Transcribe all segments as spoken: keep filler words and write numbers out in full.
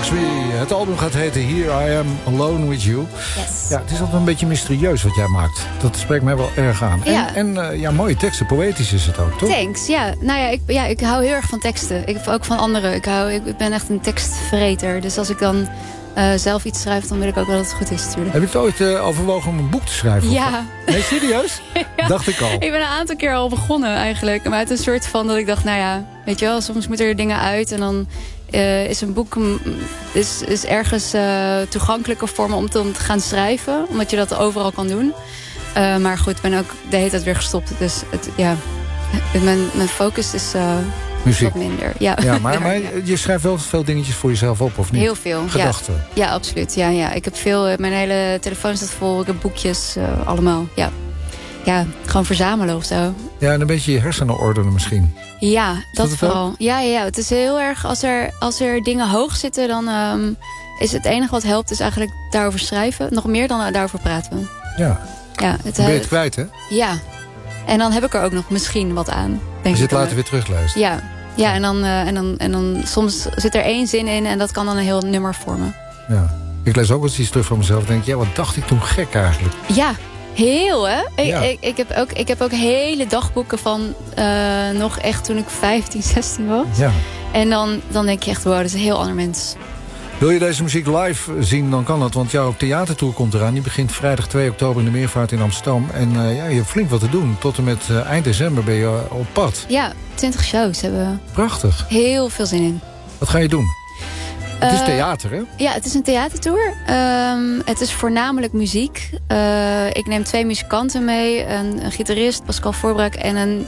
Laxmi. Het album gaat heten Here I Am Alone With You. Yes. Ja, het is altijd een beetje mysterieus wat jij maakt. Dat spreekt mij wel erg aan. En Ja, en uh, ja, mooie teksten, poëtisch is het ook, toch? Thanks, ja. Nou ja ik, ja, ik hou heel erg van teksten. Ik ook van anderen. Ik, hou, ik ben echt een tekstvreter. Dus als ik dan uh, zelf iets schrijf, dan wil ik ook wel dat het goed is, natuurlijk. Heb je het ooit uh, overwogen om een boek te schrijven? Ja. Nee, serieus? Ja. Dacht ik al. Ik ben een aantal keer al begonnen eigenlijk. Maar uit een soort van dat ik dacht, nou ja, weet je wel, soms moeten er dingen uit. En dan uh, is een boek um, is, is ergens uh, toegankelijker voor me om te, te gaan schrijven. Omdat je dat overal kan doen. Uh, maar goed, ik ben ook de hele tijd weer gestopt. Dus het, ja, mijn, mijn focus is uh, muziek. Wat minder. Ja, ja, maar, maar je schrijft wel veel dingetjes voor jezelf op, of niet? Heel veel. Gedachten. Ja, ja absoluut. Ja, ja. Ik heb veel, mijn hele telefoon staat vol. Ik heb boekjes, uh, allemaal. Ja. ja, gewoon verzamelen of zo. Ja, en een beetje je hersenen ordenen misschien. Ja, dat, dat vooral. Wel? Ja, ja, ja, het is heel erg, als er, als er dingen hoog zitten, dan um, is het enige wat helpt, is eigenlijk daarover schrijven. Nog meer dan daarover praten. Ja. Ja, het, dan ben je het kwijt, hè? Ja. En dan heb ik er ook nog misschien wat aan. Denk je ik het later weer teruglezen. Ja, ja en, dan, uh, en, dan, en dan soms zit er één zin in en dat kan dan een heel nummer vormen. Ja. Ik lees ook wel eens iets terug van mezelf en denk, ja, wat dacht ik toen gek eigenlijk? Ja, heel hè? Ik, ja. ik, ik, heb ook, ik heb ook hele dagboeken van uh, nog echt toen ik vijftien, zestien was. Ja. En dan, dan denk je echt, wow, dat is een heel ander mens. Wil je deze muziek live zien, dan kan dat. Want jouw theatertour komt eraan. Die begint vrijdag twee oktober in de Meervaart in Amsterdam. En uh, ja, je hebt flink wat te doen. Tot en met uh, eind december ben je uh, op pad. Ja, twintig shows hebben we. Prachtig. Heel veel zin in. Wat ga je doen? Uh, het is theater, hè? Ja, het is een theatertour. Um, het is voornamelijk muziek. Uh, ik neem twee muzikanten mee. Een, een gitarist, Pascal Voorbraak. En een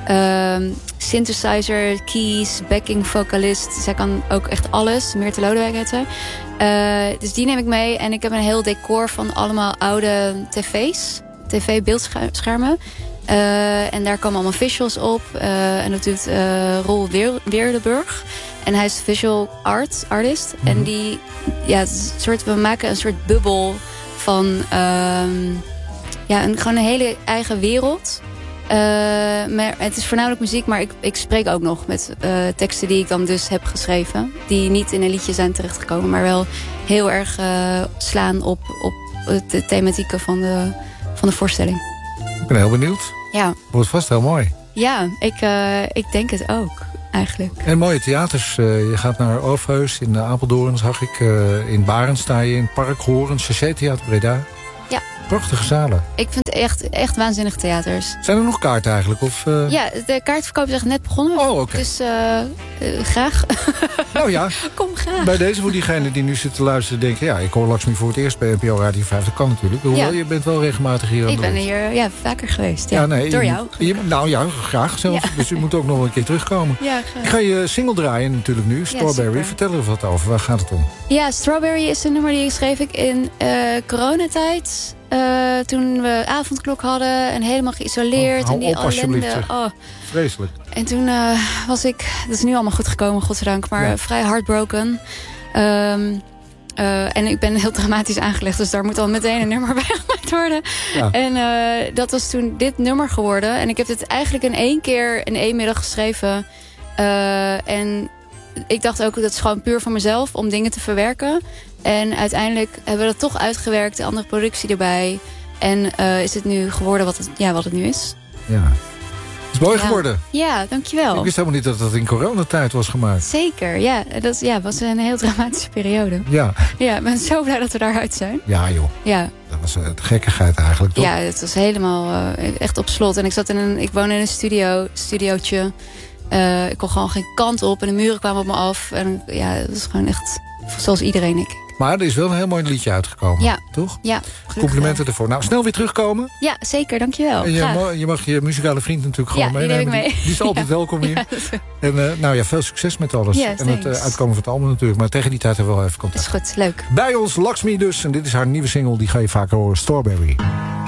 uh, synthesizer, keys, backing vocalist. Zij kan ook echt alles. Meerte Lodewijk heet zij. Uh, dus die neem ik mee. En ik heb een heel decor van allemaal oude tv's. tv-beeldschermen. Uh, en daar komen allemaal visuals op. Uh, en dat doet uh, Roel Weer- Weerdenburg. En hij is visual art artist. Mm-hmm. En die, ja, het is een soort, we maken een soort bubbel van, um, ja, een, gewoon een hele eigen wereld. Uh, maar het is voornamelijk muziek, maar ik, ik spreek ook nog met uh, teksten die ik dan dus heb geschreven. Die niet in een liedje zijn terechtgekomen, maar wel heel erg uh, slaan op, op de thematieken van de, van de voorstelling. Ik ben heel benieuwd. Ja. Wordt vast heel mooi. Ja, ik, uh, ik denk het ook. Eigenlijk. En mooie theaters. Uh, je gaat naar Orpheus in Apeldoorn, zag ik. Uh, in Barend sta je, in het Park Horen, Chaché Theater Breda. Ja. Prachtige zalen. Ik vind het echt, echt waanzinnige theaters. Zijn er nog kaarten eigenlijk? Of, uh... Ja, de kaartverkoop is echt net begonnen. Oh, oké. Okay. Dus uh, uh, graag. Nou ja. Kom graag. Bij deze, voor diegenen die nu zitten te luisteren, denken, ja, ik hoor Laxmi voor het eerst bij N P O Radio vijf. Dat kan natuurlijk. Hoewel, ja. Je bent wel regelmatig hier aan Ik de ben hier ja, vaker geweest. Ja. Ja, nee, door je, jou. Je, nou ja, graag zelf. Ja. Dus u moet ook nog wel een keer terugkomen. Ja, graag. Ik ga je single draaien natuurlijk nu. Strawberry. Ja, vertel er even wat over. Waar gaat het om? Ja, Strawberry is een nummer die schreef ik in uh, coronatijd. Uh, toen we avondklok hadden en helemaal geïsoleerd. Oh, en die op, ellende. Oh. Vreselijk. En toen uh, was ik, dat is nu allemaal goed gekomen, godzijdank, maar ja. vrij heartbroken. Um, uh, en ik ben heel dramatisch aangelegd, dus daar moet dan meteen een nummer bij gemaakt worden. Ja. En uh, dat was toen dit nummer geworden. En ik heb dit eigenlijk in één keer in één middag geschreven. Uh, en ik dacht ook, dat is gewoon puur voor mezelf, om dingen te verwerken. En uiteindelijk hebben we dat toch uitgewerkt, de andere productie erbij. En uh, is het nu geworden wat het, ja, wat het nu is. Ja. Het is mooi ja. geworden. Ja, dankjewel. Ik wist helemaal niet dat dat in coronatijd was gemaakt. Zeker, ja. Dat ja, was een heel dramatische periode. Ja. Ja, ik ben zo blij dat we daaruit zijn. Ja, joh. Ja. Dat was uh, de gekkigheid eigenlijk, toch? Ja, het was helemaal uh, echt op slot. En ik zat in een, ik woon in een studio, studiootje. Uh, ik kon gewoon geen kant op en de muren kwamen op me af. En ja, het was gewoon echt zoals iedereen, ik. Maar er is wel een heel mooi liedje uitgekomen, ja. toch? Ja. Complimenten ervoor. Nou, snel weer terugkomen. Ja, zeker, dankjewel. En je, mag, je mag je muzikale vriend natuurlijk gewoon ja, meenemen. Die, mee. die, die is altijd ja. welkom hier. Ja. En uh, nou ja, veel succes met alles. Yes, en het uh, uitkomen van het album natuurlijk. Maar tegen die tijd hebben we wel even contact. Dat is goed, leuk. Bij ons Laxmi dus. En dit is haar nieuwe single, die ga je vaker horen. Strawberry.